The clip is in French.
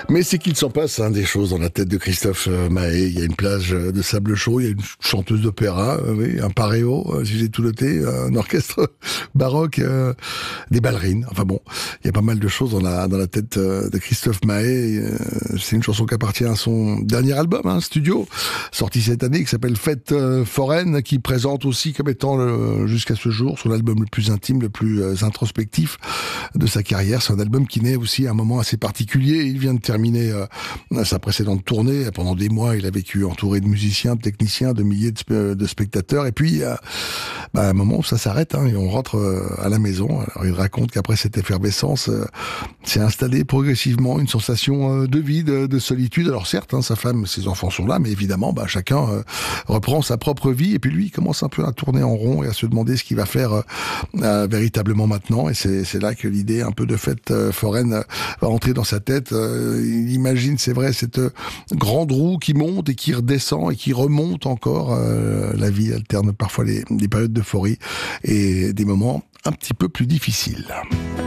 Mais c'est qu'il s'en passe des choses dans la tête de Christophe Maé. Il y a une plage de sable chaud, il y a une chanteuse d'opéra, oui, un paréo, si j'ai tout noté, un orchestre baroque, des ballerines. Enfin bon, il y a pas mal de choses dans la tête de Christophe Maé. C'est une chanson qui appartient à son dernier album, studio, sorti cette année, qui s'appelle Fête foraine, qui présente aussi comme étant jusqu'à ce jour son album le plus intime, le plus introspectif de sa carrière. C'est un album qui naît aussi à un moment assez particulier. Il vient de terminer sa précédente tournée. Pendant des mois, il a vécu entouré de musiciens, de techniciens, de milliers de spectateurs. Et puis, à un moment où ça s'arrête, et on rentre à la maison. Alors, il raconte qu'après cette effervescence, s'est installée progressivement une sensation de vide, de solitude. Alors certes, sa femme, ses enfants sont là, mais évidemment, chacun reprend sa propre vie. Et puis lui, il commence un peu à tourner en rond et à se demander ce qu'il va faire véritablement maintenant. Et c'est là que l'idée un peu de fête foraine va rentrer dans sa tête. Il imagine, c'est vrai, cette grande roue qui monte et qui redescend et qui remonte encore. La vie alterne parfois des périodes d'euphorie et des moments un petit peu plus difficiles.